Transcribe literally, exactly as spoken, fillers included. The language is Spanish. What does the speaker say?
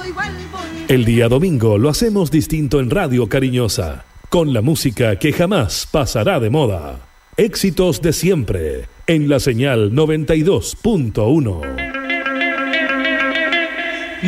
El día domingo lo hacemos distinto en Radio Cariñosa, con la música que jamás pasará de moda. Éxitos de siempre, en la señal noventa y dos punto uno.